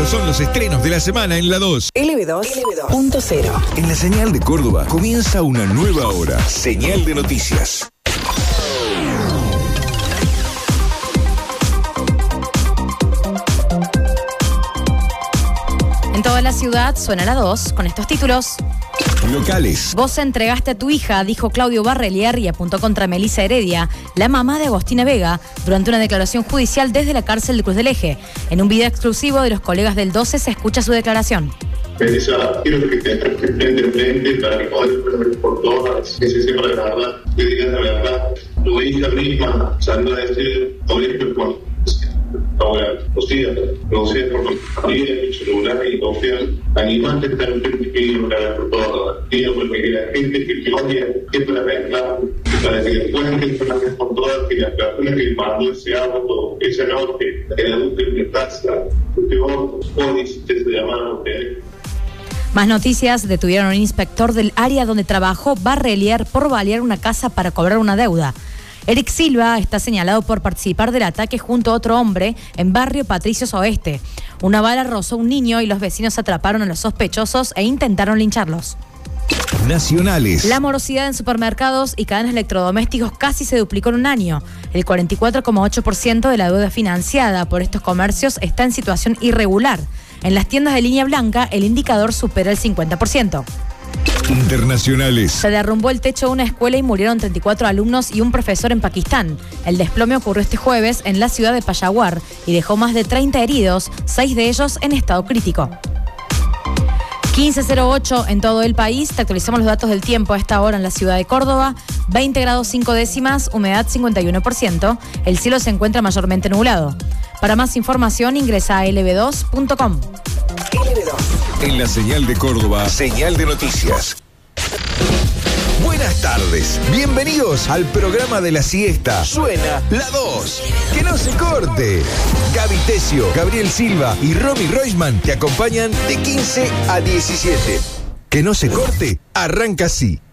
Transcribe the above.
Estos son los estrenos de la semana en La 2. LB2.0. En la señal de Córdoba comienza una nueva hora. Señal de noticias. En toda la ciudad suena La 2 con estos títulos. Locales. Vos entregaste a tu hija, dijo Claudio Barrelier y apuntó contra Melissa Heredia, la mamá de Agostina Vega, durante una declaración judicial desde la cárcel de Cruz del Eje. En un video exclusivo de los colegas del 12 se escucha su declaración. Melissa, quiero que te frente para que poder por todas, que se sepa la verdad, que digas la verdad. Tu hija misma salió a decir, colegio por ahora, confía por tu familia, en su celular y confía. Animante estar en pequeño por todo. Quiero porque la gente que odia, que para arreglar, para que después que por todas, que la persona que mandó ese auto, esa noche, el adulto en mi casa, porque vos hiciste ese llamado, Más noticias: detuvieron a un inspector del área donde trabajó Barrelier por balear una casa para cobrar una deuda. Eric Silva está señalado por participar del ataque junto a otro hombre en barrio Patricios Oeste. Una bala rozó a un niño y los vecinos atraparon a los sospechosos e intentaron lincharlos. Nacionales. La morosidad en supermercados y cadenas de electrodomésticos casi se duplicó en un año. El 44,8% de la deuda financiada por estos comercios está en situación irregular. En las tiendas de línea blanca, el indicador supera el 50%. Internacionales. Se derrumbó el techo de una escuela y murieron 34 alumnos y un profesor en Pakistán. El desplome ocurrió este jueves en la ciudad de Peshawar y dejó más de 30 heridos, 6 de ellos en estado crítico. 15:08 en todo el país. Te actualizamos los datos del tiempo a esta hora en la ciudad de Córdoba. 20 grados 5 décimas, humedad 51%. El cielo se encuentra mayormente nublado. Para más información ingresa a lb2.com. En la señal de Córdoba, señal de noticias. Buenas tardes, bienvenidos al programa de la siesta. Suena La 2, que no se corte. Gaby Tesio, Gabriel Silva y Romy Roisman te acompañan de 15 a 17. Que no se corte, arranca así.